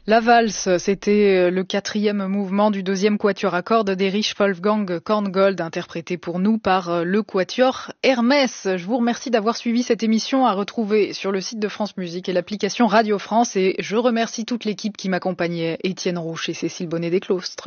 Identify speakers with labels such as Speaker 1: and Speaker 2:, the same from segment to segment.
Speaker 1: La valse, c'était le 4e mouvement du 2e quatuor à cordes d'Erich Wolfgang Korngold, interprété pour nous par le quatuor Hermès. Je vous remercie d'avoir suivi cette émission à retrouver sur le site de France Musique et l'application Radio France. Et je remercie toute l'équipe qui m'accompagnait, Étienne Rouche et Cécile Bonnet-Desclostres.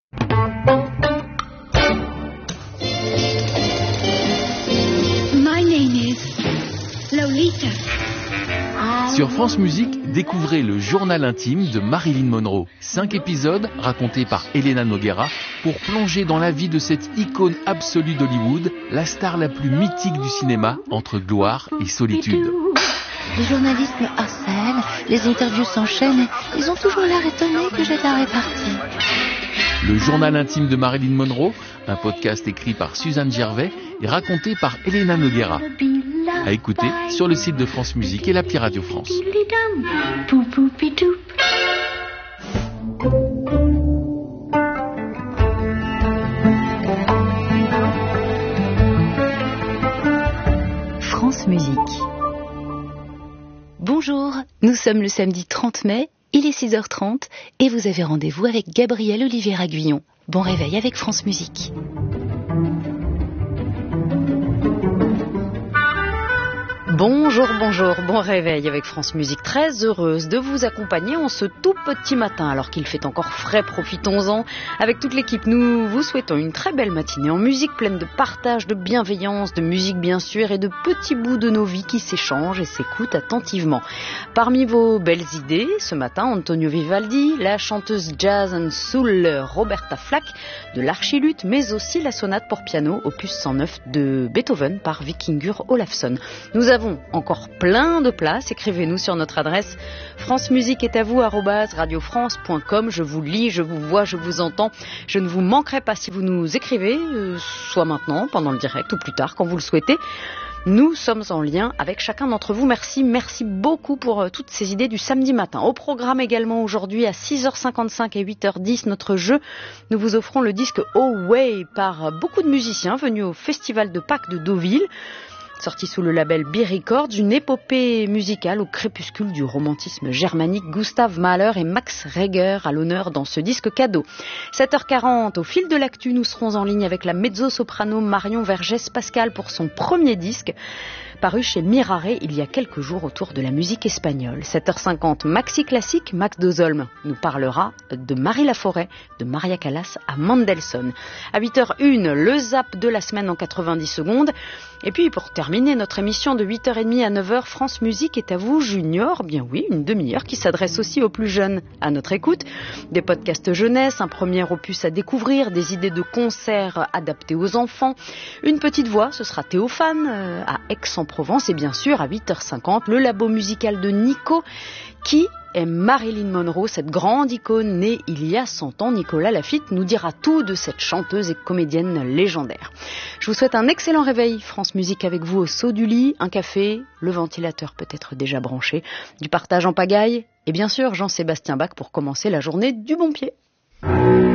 Speaker 2: My name is Lolita.
Speaker 3: Sur France Musique, découvrez le journal intime de Marilyn Monroe. 5 épisodes racontés par Elena Noguera pour plonger dans la vie de cette icône absolue d'Hollywood, la star la plus mythique du cinéma entre gloire et solitude.
Speaker 4: Les journalistes me harcèlent, les interviews s'enchaînent et ils ont toujours l'air étonnés que j'ai de la répartie.
Speaker 3: Le journal intime de Marilyn Monroe, un podcast écrit par Suzanne Gervais et raconté par Elena Noguera. À écouter sur le site de France Musique et l'appli Radio France.
Speaker 4: France Musique. Bonjour, nous sommes le samedi 30 mai, il est 6h30 et vous avez rendez-vous avec Gabrielle Olivier-Aguillon. Bon réveil avec France Musique. Bonjour, bon réveil avec France Musique. Très heureuse de vous accompagner en ce tout petit matin alors qu'il fait encore frais, profitons-en. Avec toute l'équipe, nous vous souhaitons une très belle matinée en musique pleine de partage, de bienveillance, de musique bien sûr et de petits bouts de nos vies qui s'échangent et s'écoutent attentivement. Parmi vos belles idées, ce matin, Antonio Vivaldi, la chanteuse jazz and soul Roberta Flack de l'Archiluth, mais aussi la sonate pour piano opus 109 de Beethoven par Vikingur Olafsson. Nous avons encore plein de places. Écrivez-nous sur notre adresse francemusiqueestatvous@radiofrance.com. Je vous lis, je vous vois, je vous entends. Je ne vous manquerai pas si vous nous écrivez, soit maintenant, pendant le direct ou plus tard, quand vous le souhaitez. Nous sommes en lien avec chacun d'entre vous. Merci beaucoup pour toutes ces idées du samedi matin. Au programme également aujourd'hui à 6h55 et 8h10, notre jeu. Nous vous offrons le disque Oh Way par beaucoup de musiciens venus au Festival de Pâques de Deauville. Sorti sous le label B Records, une épopée musicale au crépuscule du romantisme germanique. Gustav Mahler et Max Reger à l'honneur dans ce disque cadeau. 7h40, au fil de l'actu, nous serons en ligne avec la mezzo-soprano Marion Vergès-Pascal pour son premier disque, paru chez Mirare il y a quelques jours autour de la musique espagnole. 7h50, Maxi Classique, Max Dozolm nous parlera de Marie Laforêt, de Maria Callas à Mendelssohn. À 8h01, le zap de la semaine en 90 secondes. Et puis pour terminer notre émission de 8h30 à 9h, France Musique est à vous Junior, bien oui, une demi-heure qui s'adresse aussi aux plus jeunes à notre écoute. Des podcasts jeunesse, un premier opus à découvrir, des idées de concerts adaptés aux enfants. Une petite voix, ce sera Théophane à Aix-en-Provence et bien sûr à 8h50, le labo musical de Nico qui est Marilyn Monroe, cette grande icône née il y a 100 ans. Nicolas Lafitte nous dira tout de cette chanteuse et comédienne légendaire. Je vous souhaite un excellent réveil. France Musique avec vous au saut du lit, un café, le ventilateur peut-être déjà branché, du partage en pagaille et bien sûr Jean-Sébastien Bach pour commencer la journée du bon pied.